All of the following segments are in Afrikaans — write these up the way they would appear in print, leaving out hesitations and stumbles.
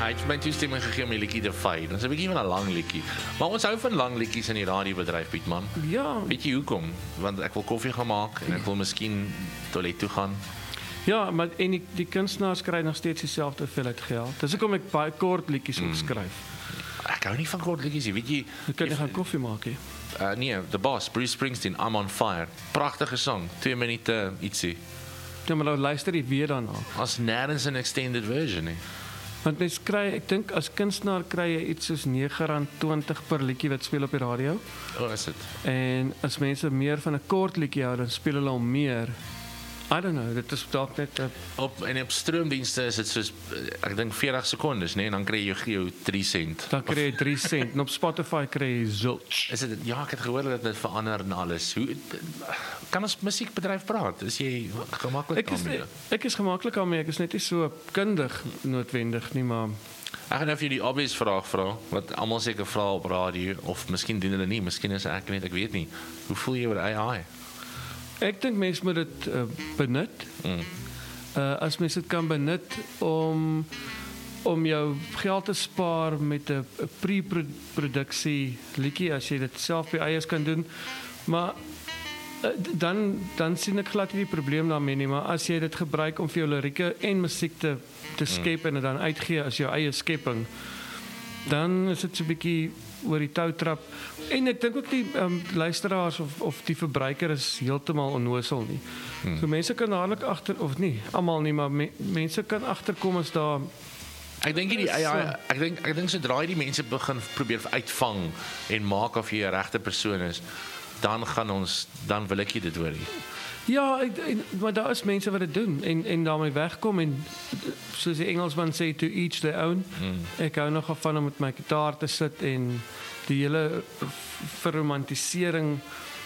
Hy het my toestemming gegee om die liedjie te vy. Dit is 'n bietjie van 'n lang liedjie. Maar ons hou van lang liedjies in die radiobedryf, Piet man. Ja, Weet jy hoekom? Want ek wil koffie gaan maak en ek wil miskien toilet toe gaan. ja, maar en die kunstenaars kry nog steeds dieselfde hoeveelheid geld. Dis hoekom ek baie kort liedjies ook skryf. Ek hou nie van kort liedjies nie, weet jy. Dan kan jy gaan koffie maak hè. Nee, The Boss, Bruce Springsteen, I'm on Fire. Pragtige sang, 2 minute ietsie. Ja, maar nou luister jy weer daarna. As nêrens 'n extended version nie. Want mens kry, ek dink as kunstenaar kry jy iets soos R9.20 per liedjie wat speel op die radio. Is dit? En as mense meer van 'n kort liedjie hou, dan speel hulle al meer. I don't know, dit is dalk net Op stroomdienste is dit soos ek dink 40 sekondes, nee, en dan kry jy jou 3 sent. dan kry jy 3 sent en op Spotify kry jy zilch. Is dit ja, ek het gehoor dat dit verander en alles. Hoe kan ons musiekbedryf praat? Is jy gemaklik daarmee? Ek is gemaklik daarmee, ek is net nie so kundig noodwendig nie, maar Ek gaan nou vir jou die obvious vraag vra, wat almal seker vra op radio of miskien doen hulle nie, miskien is ek net, ek weet nie. Hoe voel jy oor AI? ek dink mense moet dit benut. As mense dit kan benut om jou geld te spaar met 'n pre-produksie liedjie as jy dit self by eiers kan doen. Maar dan sien ek glad nie die probleem daarmee nie, maar as jy dit gebruik om vir jou lirieke en musiek te skep en dit dan uitgee as jou eie skepping, dan is dit so 'n bietjie oor die tou trap. En ek dink ook die luisteraars of die verbruiker is heeltemal onnosel nie. So mense kan dadelik agter of nie, almal nie, maar mense kan agterkom as daar Ek dink die AI, ek dink sodra jy die mense begin probeer uitvang en maak of jy 'n regte persoon is, dan wil ek nie dit hoor nie. ja, maar daar is mense wat dit doen en daarmee wegkom en soos die Engelsman sê, to each their own. Ek hou nogal van om met my gitaar te sit en die hele verromantisering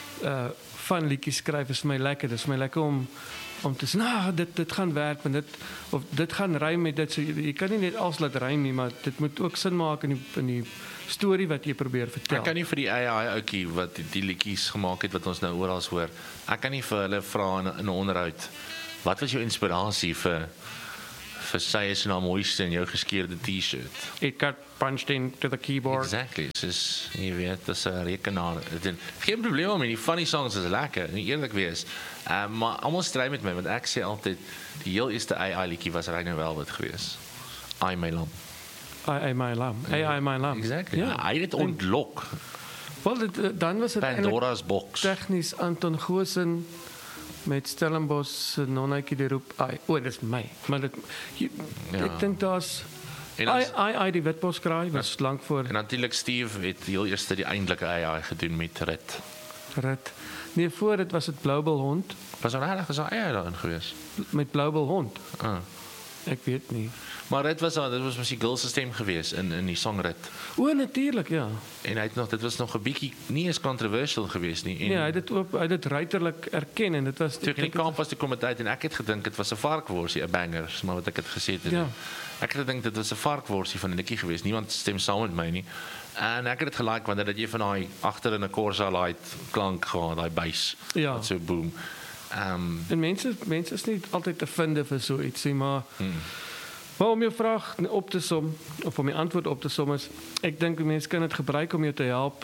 van liedjies skryf is my lekker. Dit is my lekker om te sê, dit gaan werk want dit gaan rym met dit. So jy kan nie net alles laat rym nie, maar dit moet ook sin maak in die storie wat jy probeer vertel. Ek kan nie vir die AI ouetjie wat die liedjies gemaak het wat ons nou oral hoor. Ek kan nie vir hulle vra in 'n onderhoud. Wat was jou inspirasie vir sy is nou mooiste in jou geskeurde T-shirt? It got punched into the keyboard. Exactly. Soos jy weet, dis 'n rekenaar. Geen probleem om die funny songs is lekker, nie eerlik wees. Maar almal stry met my want ek sê altyd die heel eerste AI liedjie was Rhino Velvet geweest. I My Lamb. AI my lamb. Exactly. Ja. Hy het dit ontlok. Wel, dan was dit Pandora's box. tegnies Anton Goosen met Stellenbosch se nonnetjie die roep ai. O, dis my. Maar dit ek dink daar's ai die Witboskraai was lank voor En natuurlik Steve het heel eers die eintlike AI gedoen met Rit. rit. Nee, voor dit was dit Bloubil Hond Was er regtig so AI daarin geweest? met Bloubil Hond. Ek weet nie. Maar dit was mos die girl se stem geweest in die song Rit. O, natuurlik, ja. En dit was nog 'n bietjie nie eens controversial geweest nie. En Nee, hy het dit ruiterlik erken en dit was toe ek in die kamp was toe kom dit uit en ek het gedink dit was 'n varkworsie, 'n banger, maar wat ek het gesê het. Ja. Ek het gedink dit was 'n varkworsie van 'n liedjie geweest. Niemand stem saam met my nie. En ek het dit gelike want dit jy van daai agter in 'n Corsa light klank gehad, daai bass. Ja. Wat so boom. En mense is nie altyd te vind vir so ietsie, maar maar om jou vraag op te som of om die antwoord op te som is, ek dink mense kan dit gebruik om jou te help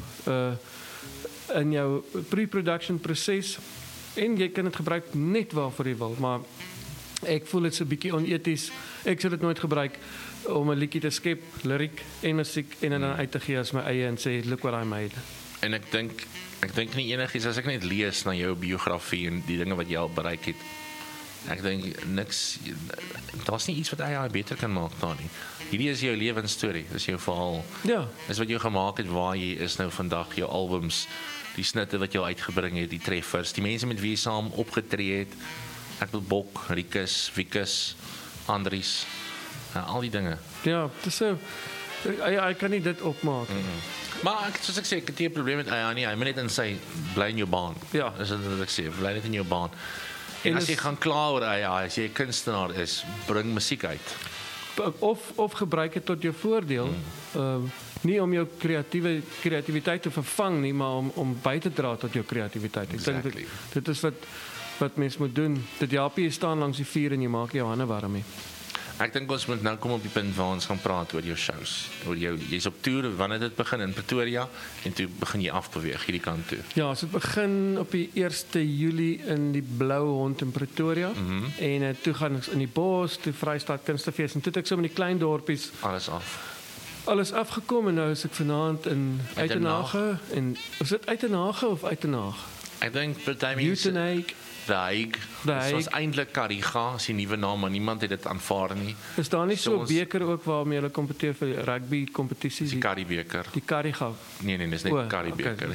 in jou pre-production proses en jy kan dit gebruik net waarvoor jy wil, maar ek voel dit so 'n bietjie oneties. Ek sou dit nooit gebruik om 'n liedjie te skep, liriek en musiek en dan uit te gee as my eie en sê look what I made. En ek dink nie enigiets as ek net lees na jou biografie en die dinge wat jy al bereik het. Ek dink niks, daar's nie iets wat AI beter kan maak daar nie. Hierdie is jou lewensstorie, dis jou verhaal. Ja. Dis wat jy gemaak het waar jy is nou vandag, jou albums, die snitte wat jy uitgebring het, die treffers, die mense met wie jy saam opgetree het. Ek wil Bok, Rikus, Wikus, Andries, al die dinge. Ja, dis so hy kan nie dit opmaak. Maar soos ek sê, ek het nie 'n probleem met AI nie. Hy moet net in sy bly in jou baan. Ja. Dis wat ek sê, bly net in jou baan. En as jy gaan kla oor AI, as jy 'n kunstenaar is, bring musiek uit. Of gebruik dit tot jou voordeel. Nie om jou kreatiwiteit te vervang nie, maar om by te dra tot jou kreatiwiteit. Ek dink dit is wat mens moet doen. Dit help jy staan langs die vuur en jy maak jou hande warm nie. Ek dink ons moet nou kom op die punt waar ons gaan praat oor jou shows. Oor jy's op toer, wanneer dit begin in Pretoria en toe begin jy afbeweeg hierdie kant toe. Ja, so dit begin op die 1 Julie in die Blou Hond in Pretoria. En toe gaan ons in die Bos, toe Vrystaat Kunstefees en toe het ek so met die klein dorpies alles afgekom en nou is ek vanaand in Uitenhage en is dit Uitenhage of Uitenhage? Ek dink party mense Uitenhage. The Hague. Dit was eintlik Kariga, is die nuwe naam, maar niemand het dit aanvaar nie. Is daar nie so 'n beker ook waarmee hulle kompeteer vir die rugby kompetisie? Die Karibeker. Die Kariga. Nee, dis net Karibeker.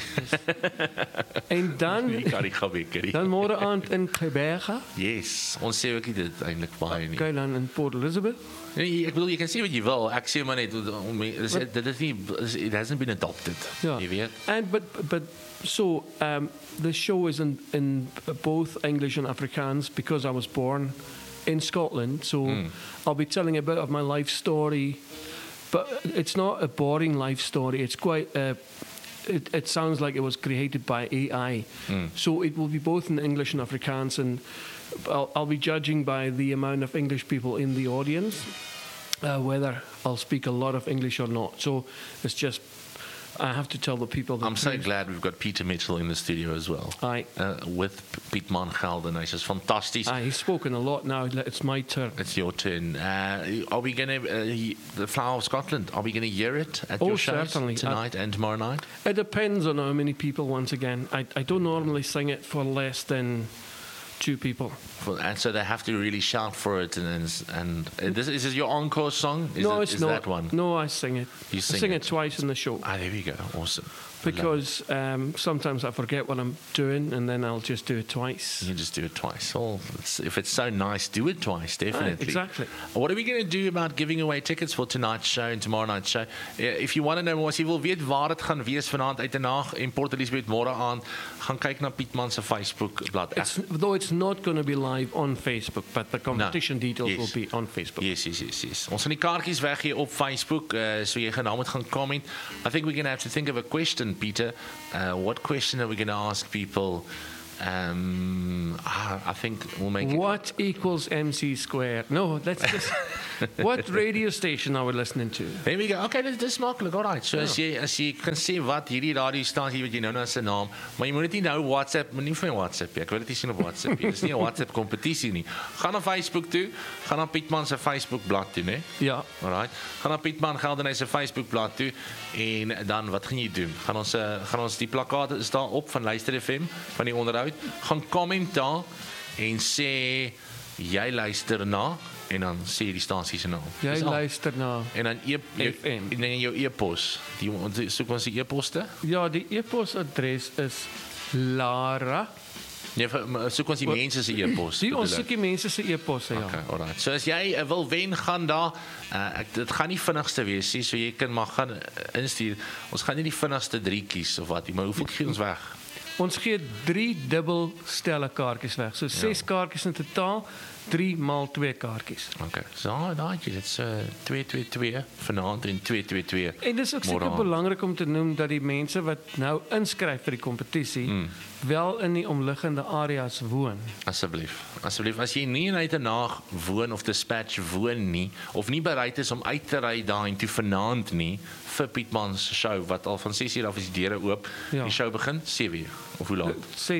En dan die Kariga beker. Dan môre aand in Quebec. Yes, ons sê ook dit eintlik baie nie. Okay, dan in Port Elizabeth. Nee, ek bedoel jy kan sê wat jy wil. Ek sê maar net dit is nie it hasn't been adopted. Ja. Jy weet. And but so the show is in both English and Afrikaans because I was born in Scotland. So I'll be telling a bit of my life story, but it's not a boring life story. It's quite it sounds like it was created by AI. So it will be both in English and Afrikaans, and I'll be judging by the amount of English people in the audience, whether I'll speak a lot of English or not. So it's just, I have to tell the people that... I'm so glad we've got Peter Mitchell in the studio as well. With Pietman Gelden. He's just fantastic. He's spoken a lot now. It's my turn. It's your turn. Are we going to, the Flower of Scotland, are we going to hear it at your shows certainly. Tonight and tomorrow night? It depends on how many people, once again. I don't normally sing it for less than 2 people. And so they have to really shout for it. And is this your encore song? It's not. That one? No, I sing it. You I sing it twice in the show. There we go. Awesome. Because sometimes I forget what I'm doing, and then I'll just do it twice. You just do it twice. Oh, if it's so nice, do it twice, definitely. Exactly. What are we going to do about giving away tickets for tonight's show and tomorrow night's show? If you want to know more, as jy wil weet waar dit gaan wees vanaand uit en nag in Port Elizabeth môre aan, gaan kyk na Pietman se Facebook bladsy. Though it's not going to be live on Facebook, but the competition details will be on Facebook. Yes. Ons gaan die kaartjies weggee op Facebook, so jy gaan moet gaan comment. I think we're going to have to think of a question, Peter. What question are we going to ask people? I think we'll make what equals MC squared? No, let's just... What radio station are we listening to? There we go. Okay, dis maklik. Alright. So as jy kan sê wat hierdie radiostasie wat jy nou se naam, maar jy moet dit nie nou WhatsApp, moenie vir WhatsApp nie. Ek wil dit nie sien op WhatsApp nie. Dis nie 'n WhatsApp kompetisie nie. Gaan na Facebook toe, gaan na Pietman se Facebook bladsy toe, né? Ja. Alright. Gaan na Pietman Gelden se Facebook bladsy toe en dan wat gaan jy doen? Gaan ons die plakkaat is daar op van Luister FM van die onderhoud. Gaan kommentaar en sê jy luister na en dan sê die stasie se naam. Jy luister na en dan FM. En dan jou e-pos. Soek ons die e-poste? Ja, die e-posadres is Lara. Nee, soek ons die mense se e-pos. Ons soek die mense se e-posse, ja. Okay, alright. So as jy wil wen, gaan daar. Dit gaan nie vinnigste wees nie, so jy kan maar gaan instuur. Ons gaan nie die vinnigste 3 kies of wat nie, maar hoeveel gee ons weg? Ons gee 3 dubbel stelle kaartjies weg. So 6 kaartjies in totaal, 3 maal 2 kaartjies. Okay. So daai dit's 222 vanaand en 222. En dis ook seker belangrik om te noem dat die mense wat nou inskryf vir die kompetisie wel in die omliggende areas woon. Asseblief, as jy nie in Uitenhage woon of Dispatch woon nie of nie bereid is om uit te ry daar en toe vanaand nie vir Pietman se show wat al van 6:00 af is die deure oop. Ja. Die show begin 7:00 of hoe laat?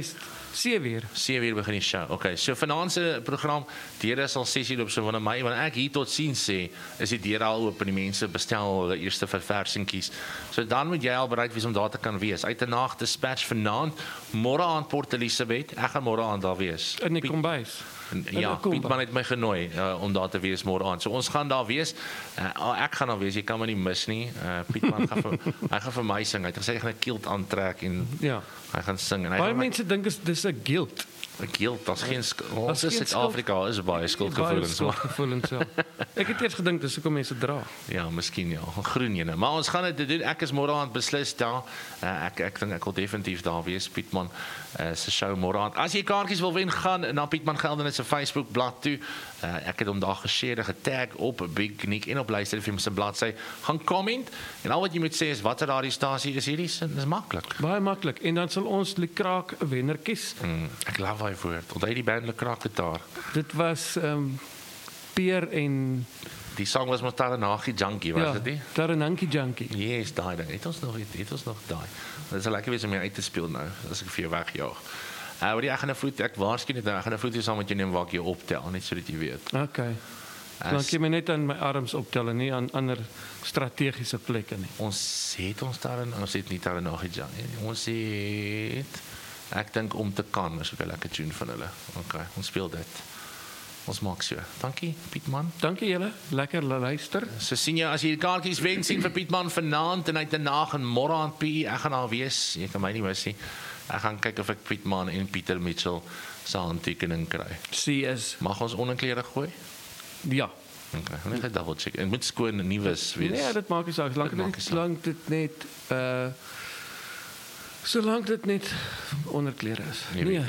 7:00. 7:00 begin die show. Okay, so vanaand se program deure sal 6:00 op so wanneer ek hier tot sien sê, is die deure al oop en die mense bestel hulle eerste verversingkies. So dan moet jy al bereid wees om daar te kan wees. Uitenhage Dispatch vanaand, môre aan Port Elizabeth. Ek gaan môre aan daar wees. In die kombuis. Ja, Pietman het my genooi om daar te wees môre aan. So ons gaan daar wees. Ek gaan daar wees. Jy kan my nie mis nie. Pietman gaan vir my sing. Hy het gesê hy gaan 'n kilt aantrek en ja, hy gaan sing en baie mense dink dis 'n guilt. 'n guilt, daar's geen ons in Suid-Afrika is baie skuldgevoelens. Ja. Ek het eers gedink dis hoekom mense dra. Ja, miskien ja. Groen ene. Maar ons gaan dit doen. Ek is môre aan beslis daar. Ek dink ek wil definitief daar wees. Pietman se show môre aan. As jy kaartjies wil wen, gaan na Pietman Gelden se Facebook bladsy toe. Ek het hom daar geshare, getag op Big Nick en op Luister FM se bladsy. Gaan comment en al wat jy moet sê is watter radiostasie is hierdie? Dis maklik. Baie maklik. En dan sal ons Lekraak 'n wenner kies. Ek love hy woord. Onthou die band Lekraak gitaar. Dit was Peer en Die song was mos Taranaki Junkie, was dit nie? Taranaki Junkie. Yes, daai ding. Het ons nog daai. Dit is lekker wees om jou uit te speel nou, as ek vir jou wegjaag. Maar ek gaan 'n vloed, ek waarsku net, ek gaan 'n vloed saam met jou neem waar ek jou optel, net sodat jy weet. Okay. Dan kan my net aan my arms optel en nie aan ander strategiese plekke nie. Ons het nie Taranaki Junkie. Ons het, ek dink om te kan, is ook 'n lekker tune van hulle. Okay, ons speel dit. Ons maak so. Dankie, Pietman. Dankie julle. Lekker luister. So sien jy, as jy kaartjies wen sien vir Pietman vanaand en hy te nag en môre aan PE, ek gaan daar wees. Jy kan my nie mis nie. Ek gaan kyk of ek Pietman en Pieter Mitchell se handtekening kry. CS. Mag ons onderklere gooi? Ja. Okay, net 'n double check. En moet skoon en nuus wees. Nee, dit maak nie saak. Solank dit net onderklere is. Nee.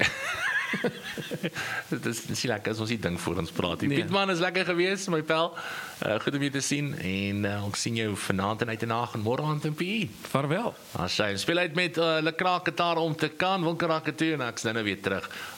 Dit is nie lekker as ons die ding voor ons praat. Nee. Pietman is lekker geweest, my pel. Goed om jou te sien en ek sien jou vanaand en uit en nag en môre aan in PE. Vaarwel. As jy speel uit met Le Kraketaar om te kan, wil Krakatoe en ek's nou weer terug